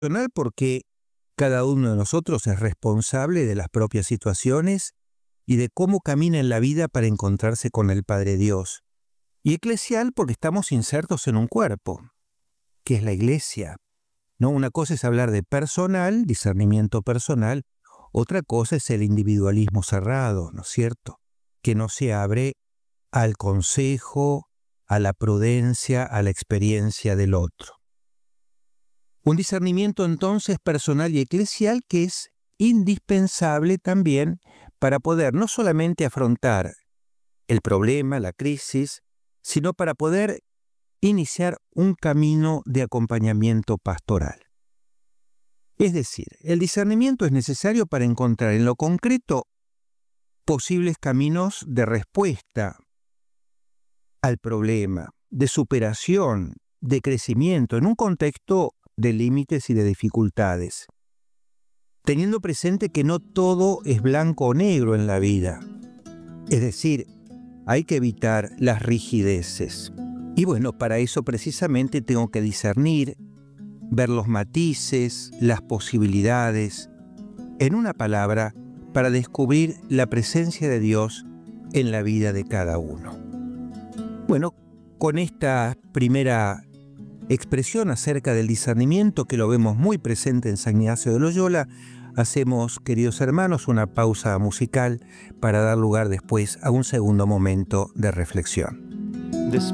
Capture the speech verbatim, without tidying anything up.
porque cada uno de nosotros es responsable de las propias situaciones y de cómo camina en la vida para encontrarse con el Padre Dios. Y eclesial porque estamos insertos en un cuerpo, que es la iglesia. ¿No? Una cosa es hablar de personal, discernimiento personal, otra cosa es el individualismo cerrado, ¿no es cierto? Que no se abre al consejo, a la prudencia, a la experiencia del otro. Un discernimiento entonces personal y eclesial que es indispensable también para poder no solamente afrontar el problema, la crisis, sino para poder iniciar un camino de acompañamiento pastoral. Es decir, el discernimiento es necesario para encontrar en lo concreto posibles caminos de respuesta al problema, de superación, de crecimiento, en un contexto de límites y de dificultades, teniendo presente que no todo es blanco o negro en la vida. Es decir, hay que evitar las rigideces. Y bueno, para eso precisamente tengo que discernir, ver los matices, las posibilidades, en una palabra, para descubrir la presencia de Dios en la vida de cada uno. Bueno, con esta primera expresión acerca del discernimiento, que lo vemos muy presente en San Ignacio de Loyola, hacemos, queridos hermanos, una pausa musical para dar lugar después a un segundo momento de reflexión.